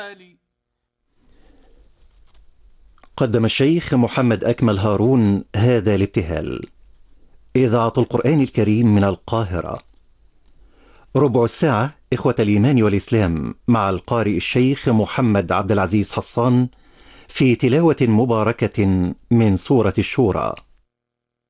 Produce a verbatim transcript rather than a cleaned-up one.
قدم الشيخ محمد أكمل هارون هذا الابتهال. إذاعة القرآن الكريم من القاهرة. ربع الساعة إخوة الإيمان والإسلام مع القارئ الشيخ محمد عبد العزيز حصان في تلاوة مباركة من سورة الشورى.